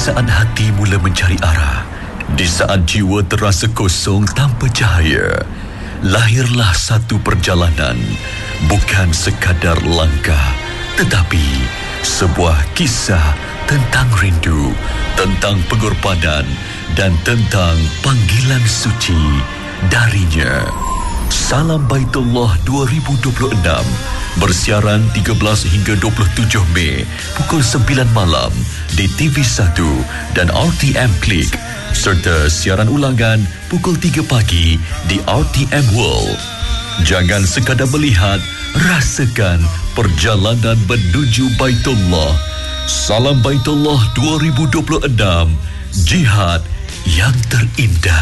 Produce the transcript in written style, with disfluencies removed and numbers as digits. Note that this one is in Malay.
saat hati mula mencari arah, di saat jiwa terasa kosong tanpa cahaya, lahirlah satu perjalanan, bukan sekadar langkah, tetapi sebuah kisah tentang rindu, tentang pengorbanan dan tentang panggilan suci darinya. Salam Baitullah 2026 bersiaran 13 hingga 27 Mei pukul 9 malam di TV1 dan RTM Klik, serta siaran ulangan pukul 3 pagi di RTM World. Jangan sekadar melihat, rasakan perjalanan menuju Baitullah. Salam Baitullah 2026, jihad yang terindah.